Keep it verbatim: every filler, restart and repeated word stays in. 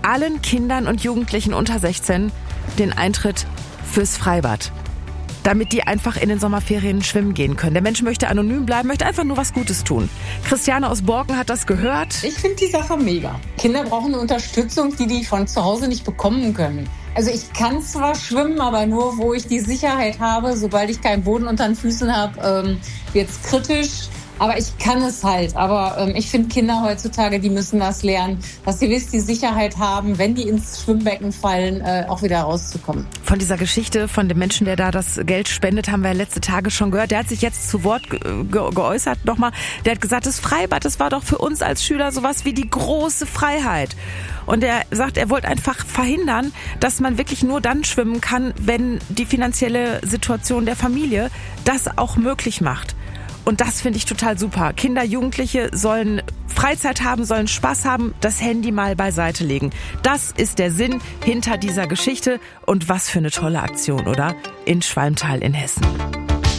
allen Kindern und Jugendlichen unter sechzehn den Eintritt fürs Freibad, damit die einfach in den Sommerferien schwimmen gehen können. Der Mensch möchte anonym bleiben, möchte einfach nur was Gutes tun. Christiane aus Borken hat das gehört. Ich finde die Sache mega. Kinder brauchen eine Unterstützung, die die von zu Hause nicht bekommen können. Also ich kann zwar schwimmen, aber nur, wo ich die Sicherheit habe. Sobald ich keinen Boden unter den Füßen habe, ähm, wird es kritisch. Aber ich kann es halt. Aber ähm, ich finde, Kinder heutzutage, die müssen das lernen, dass sie wisst, die Sicherheit haben, wenn die ins Schwimmbecken fallen, äh, auch wieder rauszukommen. Von dieser Geschichte, von dem Menschen, der da das Geld spendet, haben wir letzte Tage schon gehört. Der hat sich jetzt zu Wort ge- ge- geäußert nochmal. Der hat gesagt, das Freibad, das war doch für uns als Schüler sowas wie die große Freiheit. Und er sagt, er wollte einfach verhindern, dass man wirklich nur dann schwimmen kann, wenn die finanzielle Situation der Familie das auch möglich macht. Und das finde ich total super. Kinder, Jugendliche sollen Freizeit haben, sollen Spaß haben, das Handy mal beiseite legen. Das ist der Sinn hinter dieser Geschichte. Und was für eine tolle Aktion, oder? In Schwalmtal in Hessen.